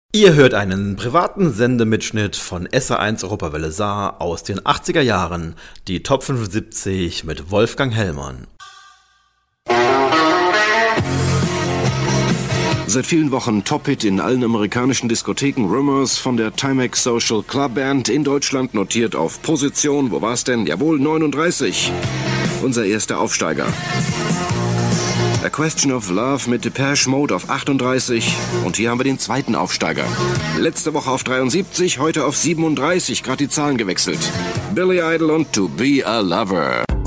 Ihr hört einen privaten Sendemitschnitt von SR1 Europawelle Saar aus den 80er Jahren, die Top 75 mit Wolfgang Hellmann. Seit vielen Wochen Top-Hit in allen amerikanischen Diskotheken. Rumors von der Timex Social Club Band, in Deutschland notiert auf Position, wo war's denn? Jawohl, 39. Unser erster Aufsteiger. A Question of Love mit Depeche Mode auf 38. Und hier haben wir den zweiten Aufsteiger. Letzte Woche auf 73, heute auf 37, gerade die Zahlen gewechselt. Billy Idol und To Be a Lover.